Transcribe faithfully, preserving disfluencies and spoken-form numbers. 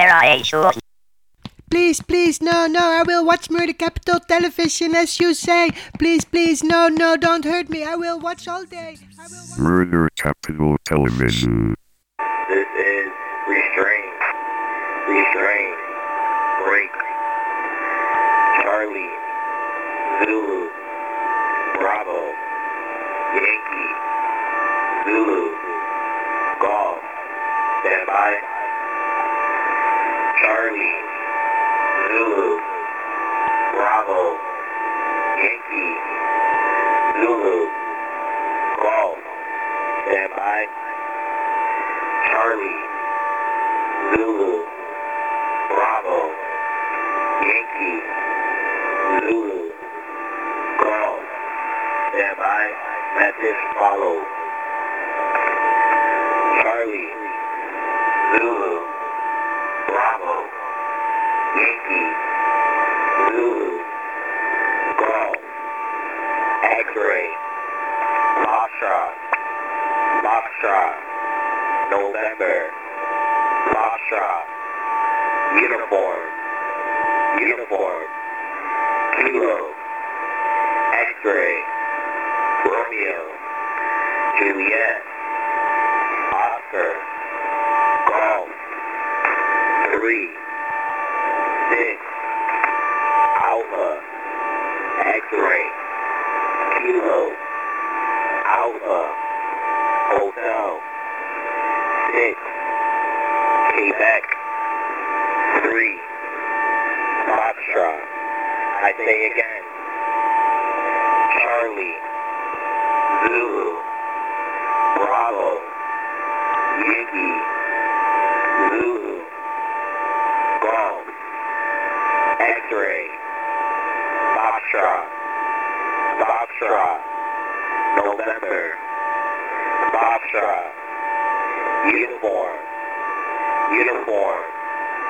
Please, please, no, no, I will watch Murder Capital Television as you say. Please, please, no, no, don't hurt me. I will watch all day. I will watch- Murder Capital Television. This is Restraint. Restraint. Break. Charlie. Zulu. Bravo. Yankee. Zulu. Golf. Stand by. Charlie. Zulu. Bravo. Yankee. Zulu. Golf. Stand by. Charlie. Zulu. Bravo. Yankee. Zulu. Golf. Stand by. Message follows. Charlie. Zulu. Bravo. Yankee. Zulu. Golf. X-ray. Foxtrot. Foxtrot. November. Foxtrot. Uniform. Uniform. Kilo. X-ray. Romeo. Juliet. Oscar. Golf. Three. Six. Alpha. X-ray. Kilo. Alpha. Hotel. Six. Quebec. Three. Foxtrot. I say again. Charlie. Zulu. Bravo. Yankee. Zulu. Golf. X-ray. Foxtrot. Foxtrot. November. Foxtrot. Uniform. Uniform.